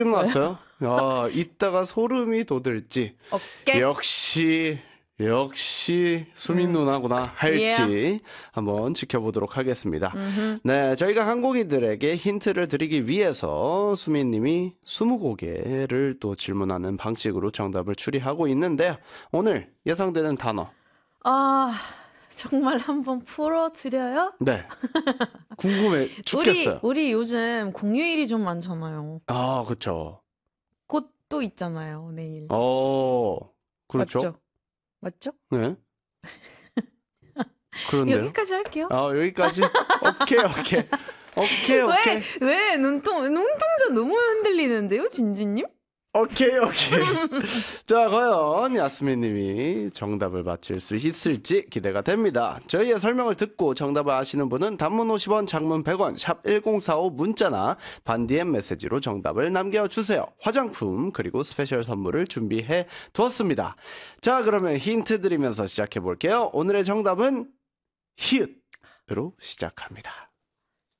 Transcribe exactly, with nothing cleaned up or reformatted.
끝났어요? 야, 이따가 소름이 돋을지. 어깨. 역시, 역시 수민 음. 누나구나 할지 Yeah. 한번 지켜보도록 하겠습니다. 음흠. 네, 저희가 한국인들에게 힌트를 드리기 위해서 수민님이 스무 곡에를 또 질문하는 방식으로 정답을 추리하고 있는데요. 오늘 예상되는 단어. 아, 정말 한번 풀어드려요? 네. 궁금해 죽겠어요. 우리, 우리 요즘 공휴일이 좀 많잖아요. 아, 그쵸. 곧 또 있잖아요, 내일. 어, 그렇죠. 맞죠? 맞죠? 네. 그런데요. 여기까지 할게요. 아, 여기까지? 오케이, 오케이. 오케이, 오케이. 왜, 왜 눈동, 눈동자 너무 흔들리는데요, 진주님? 오케이, 오케이. 자, 과연 야스민 님이 정답을 맞힐 수 있을지 기대가 됩니다. 저희의 설명을 듣고 정답을 아시는 분은 단문 오십 원, 장문 백 원, 샵 일공사오 문자나 반디엠 메시지로 정답을 남겨주세요. 화장품 그리고 스페셜 선물을 준비해 두었습니다. 자, 그러면 힌트 드리면서 시작해 볼게요. 오늘의 정답은 히읗으로 시작합니다.